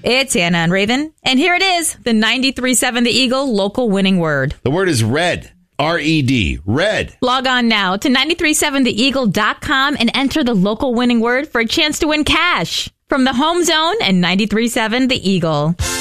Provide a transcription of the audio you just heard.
It's Anna and Raven, and here it is, the 93.7 The Eagle local winning word. The word is red. R-E-D. Red. Log on now to 937theeagle.com and enter the local winning word for a chance to win cash from the home zone and 93.7 The Eagle.